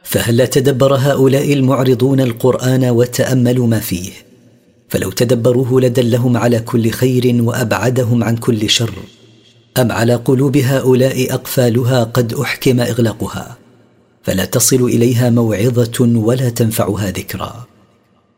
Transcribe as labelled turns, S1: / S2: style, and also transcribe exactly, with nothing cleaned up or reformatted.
S1: فهلا تدبر هؤلاء المعرضون القرآن وتأملوا ما فيه، فلو تدبروه لدلهم على كل خير وأبعدهم عن كل شر. أم على قلوب هؤلاء أقفالها قد أحكم إغلاقها، فلا تصل إليها موعظة ولا تنفعها ذكرى.